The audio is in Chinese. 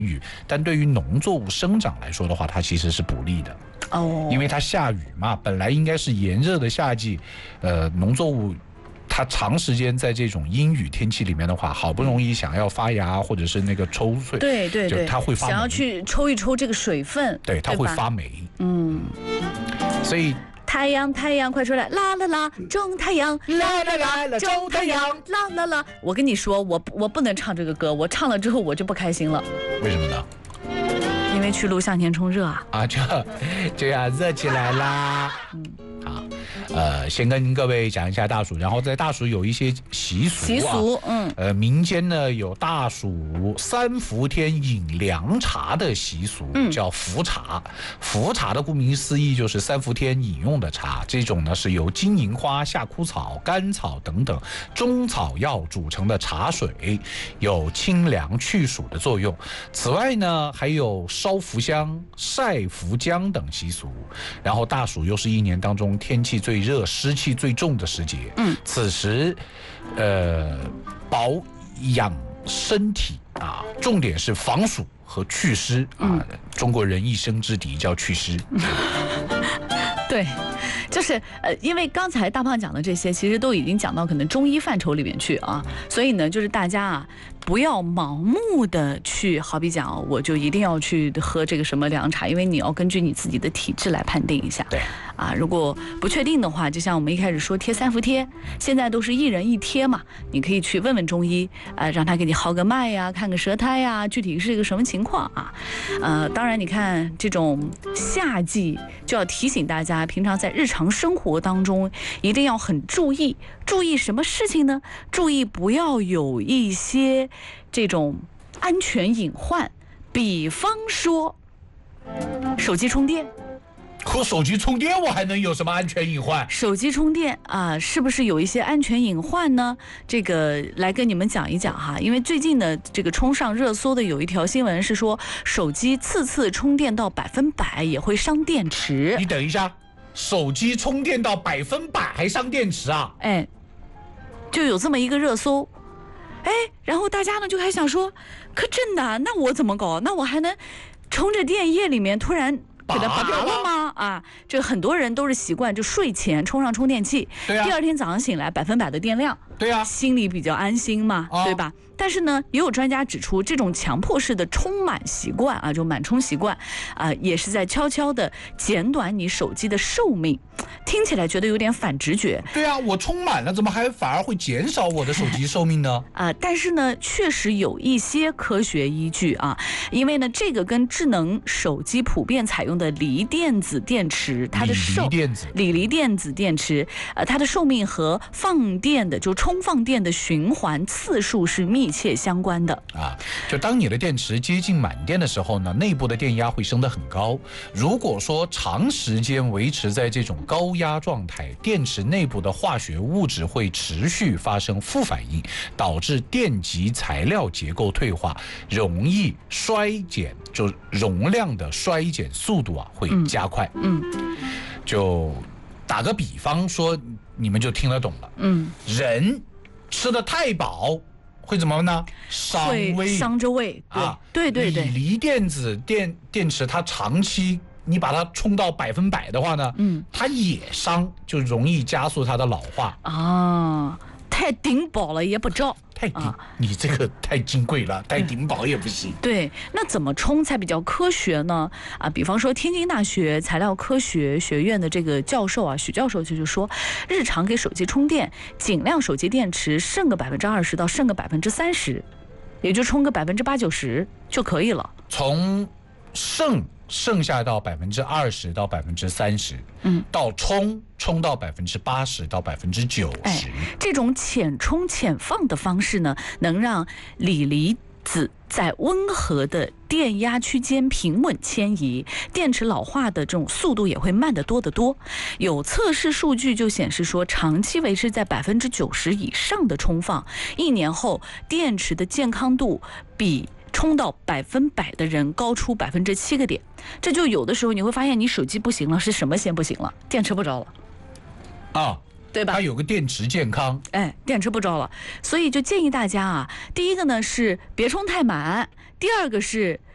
雨，但对于农作物生长来说的话，它其实是不利的。因为它下雨嘛，本来应该是炎热的夏季，农作物它长时间在这种阴雨天气里面的话，好不容易想要发芽或者是那个抽穗， 对， 它会发霉， 想要去抽一抽这个水分， 对，它会发霉。所以。 太阳，太阳快出来！啦啦啦，种太阳！啦啦啦，种太阳！啦啦啦。我跟你说，我不能唱这个歌，我唱了之后我就不开心了。 为什么呢？ 因为去路向前冲热啊！ 就要热起来啦。好，先跟各位讲一下大暑，然后在大暑有一些习俗，民间呢有大暑3伏天饮凉茶的习俗，叫伏茶。伏茶的顾名思义就是3伏天饮用的茶，这种呢是由金银花、夏枯草、甘草等等中草药煮成的茶水，有清凉去暑的作用。此外呢，还有烧伏香、晒伏姜等习俗。然后大暑又是一年当中天气最热、湿气最重的时节，此时，保养身体啊，重点是防暑和祛湿啊。中国人一生之敌叫祛湿。 对，就是因为刚才大胖讲的这些，其实都已经讲到可能中医范畴里面去啊，所以呢，就是大家啊，不要盲目的去，好比讲，我就一定要去喝这个什么凉茶，因为你要根据你自己的体质来判定一下。 对。 如果不确定的话，就像我们一开始说贴3伏贴，现在都是1人1贴嘛，你可以去问问中医，让他给你号个脉呀，看个舌苔呀，具体是一个什么情况啊？当然，你看这种夏季就要提醒大家，平常在日常生活当中一定要很注意什么事情呢？注意不要有一些这种安全隐患，比方说手机充电。 和手机充电我还能有什么安全隐患？ 手机充电是不是有一些安全隐患呢？这个来跟你们讲一讲哈。因为最近的这个冲上热搜的有一条新闻是说，手机次充电到100%也会伤电池。 你等一下，手机充电到100%还伤电池啊？ 就有这么一个热搜。然后大家呢就还想说，可真的，那我怎么搞？那我还能充着电夜里面突然给它拔了吗？这很多人都是习惯就睡前充上充电器，第二天早上醒来100%的电量，心里比较安心嘛，对吧？但是呢，也有专家指出，这种强迫式的充满习惯就满充习惯也是在悄悄的减短你手机的寿命。听起来觉得有点反直觉。 对啊，我充满了，怎么还反而会减少我的手机寿命呢？ 但是呢，确实有一些科学依据因为呢，这个跟智能手机普遍采用的锂电子电池，它的锂电子电池，它的寿命和放电的就充放电的循环次数是密切相关的就当你的电池接近满电的时候呢，内部的电压会升得很高。如果说长时间维持在这种高压状态，电池内部的化学物质会持续发生负反应，导致电极材料结构退化，容易衰减，就容量的衰减速度会加快。就打个比方说，你们就听得懂了。人吃得太饱会怎么呢？ 伤着胃。对。 锂电子电池它长期你把它充到100%的话呢，它也伤，就容易加速它的老化太顶饱了也不着， 你这个太金贵了，太顶饱也不行。 对，那怎么充才比较科学呢？比方说天津大学材料科学学院的这个教授许教授就说，日常给手机充电，尽量手机电池剩个20%到剩个30%，也就充个80%-90%就可以了。 从剩下到20%到30%，到充到80%到90%。 这种浅充浅放的方式呢，能让锂离子在温和的电压区间平稳迁移，电池老化的这种速度也会慢得多得多。有测试数据就显示说，长期维持在90%以上的充放，1年后电池的健康度比充到100%的人高出7个点。这就有的时候你会发现你手机不行了，是什么先不行了？电池不着了对吧？ 它有个电池健康， 电池不着了，所以就建议大家第一个呢是别充太满，第二个是